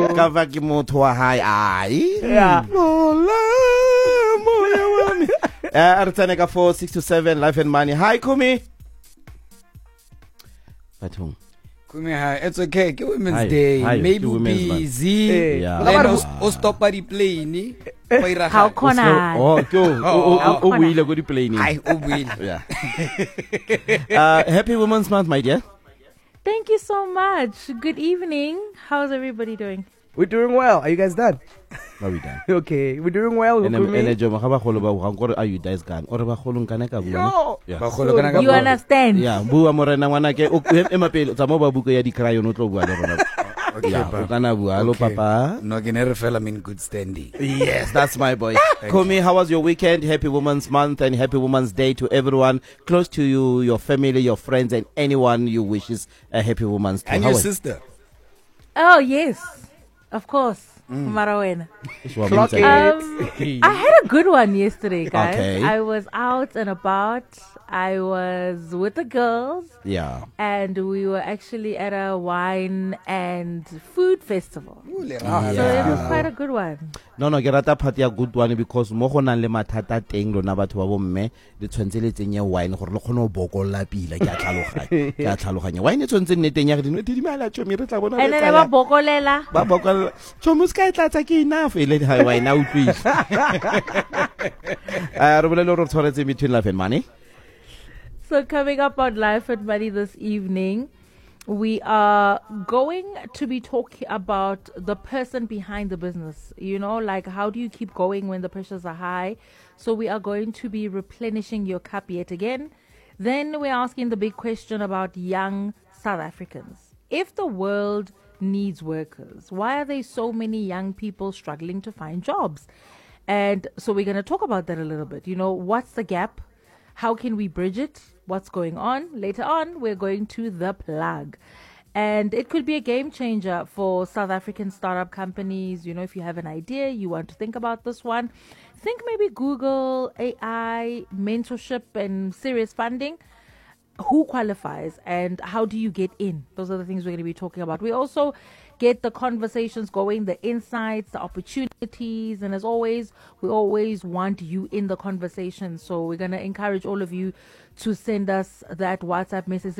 ka va ke motho wa hae ai Artsane ka 4-6-7 Life and Money. Hi Kumi. Bathong. Kumi, hi. It's okay. It's Women's Day. Maybe busy. Yeah. Stop by the plane. How can I? Oh, we'll go to the plane. Yeah. Happy Women's Month, my dear. Thank you so much. Good evening. How's everybody doing? We're doing well. Are you guys done? Are we done? Okay, we're doing well. Are you guys gone? Or No. You understand? Yeah. Bu amorena ngwana ke ema pele tsa mo ba buka ya di cry no tlo bua le rona. Yeah, kana bua hello papa. No ke ne re fela in good standing. Yes, that's my boy. Kumi, how was your weekend? Happy Women's Month and Happy Women's Day to everyone close to you, your family, your friends, and anyone you wishes a happy Women's Day. And your sister? Oh yes, of course. Marawena. I had a good one yesterday, guys. Okay. I was out and about. I was with the girls. Yeah. And we were actually at a wine and food festival. So it was quite a good one. No, ke rata party a good one because mo go nang le mathata teng lona batho ba bomme le tshwentse le tsenye wine gore le khone go bokolla pila ke a tlhaloganya wine e tshwentse nne teng ya di dimala chomi re tla bona and then ba bokolla chomi ska tlatsa ke enough ile di wine a utlwile re bolele re tshwaretse between Life and Money. So coming up on Life and Money this evening, we are going to be talking about the person behind the business. You know, like how do you keep going when the pressures are high? So we are going to be replenishing your cup yet again. Then we're asking the big question about young South Africans. If the world needs workers, why are there so many young people struggling to find jobs? And so we're going to talk about that a little bit. You know, what's the gap? How can we bridge it? What's going on? Later on, we're going to the plug. And it could be a game changer for South African startup companies. You know, if you have an idea, you want to think about this one, think maybe Google, AI, mentorship, and serious funding. Who qualifies and how do you get in? Those are the things we're going to be talking about. We also get the conversations going, the insights, the opportunities, and as always, we always want you in the conversation. So we're going to encourage all of you to send us that WhatsApp message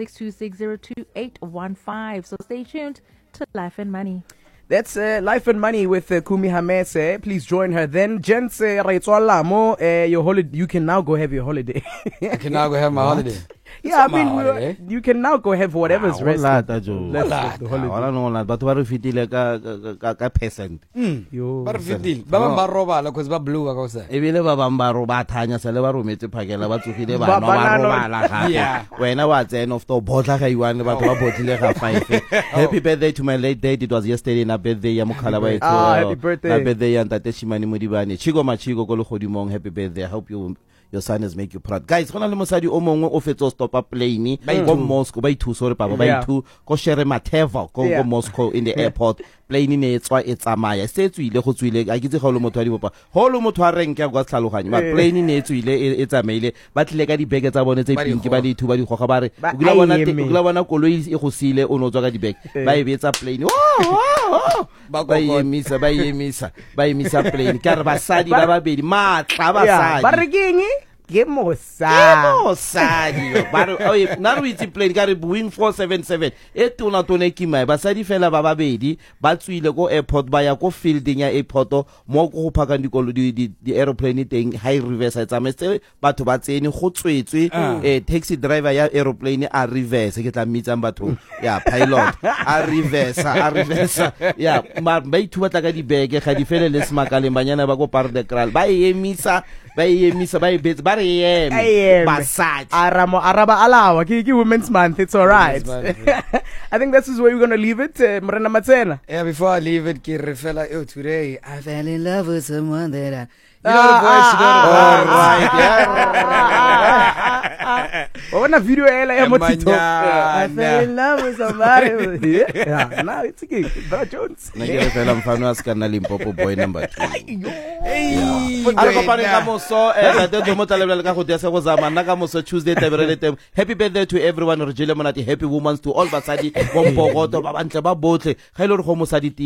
0762602815. So stay tuned to Life and Money. That's Life and Money with Kumi Hamese. Please join her. Then, gents, your holiday. You can now go have your holiday. I can now go have my holiday. Yeah, I mean, you can now go have whatever's resting. But what if you like a peasant? But if you deal, Baba Roba, because Baba Blue, I was there. If you live a Bamba Tanya, Saleva Rumit Pagela, what to feed about when I was end of the Bota, you want about Botilla 5. Happy birthday to my late date. It was yesterday in a birthday. Yamukala. Happy birthday. Happy birthday, and Tateshimani Mudibani. Chigo Machigo Golohodimong. Happy birthday. I hope your son has make you proud. Guys, gona le mosadi o mongwe o fetso stop up plane go Moscow by two sorry papa by two go share Mateva go Moscow in the airport plane ne etswa e tsamaya se tswile go tswile a kitse go lo motho a di bopa ho lo motho a renke go tlhaloganya ba plane ne tswile e tsamaile ba tlile ka di bag tsa bone tse pinki ba di thu ba di goga ba re gula bona koloi e go sile o no tswa ka di bag ba e betsa plane ba yemisa plane ka re basadi ba babedi matla basadi ba re keng ke mosadi ba re na re itse plane ka re Boeing 477 e tona kimai basadi fela ba babedi ba tswile go airport ba ya go fielding ya airport mo go phaka dikolo di aeroplane teng high reverse tsa metse batho ba tsene go tswetswe taxi driver ya aeroplane a reverse ke tla mitsang batho ya pilot a reverse ya ba ithuba tla ka di bag ga di fele le smakaleng banyana ba go Park de Kral ba emisa ba ibetsa ba re basadi araba alawa ke Women's Month. It's all right. I think this is where we're going to leave it. Mrena Matsena. Yeah, before I leave it, Kirifela, today I fell in love with someone that you know the voice, all right, yeah. What a video I fell in love with somebody. Yeah, now it's okay. Brad Jones. Nagere fela mfano askana Limpopo boy number 2. Hey. Algo ka moso te do motalebela ka go dia se go zama nna ka moso Tuesday teberele tem. Happy birthday to everyone. Re jile monate happy women's to all basadi bo mpogoto ba bantle ba botle ga ile re go mosadi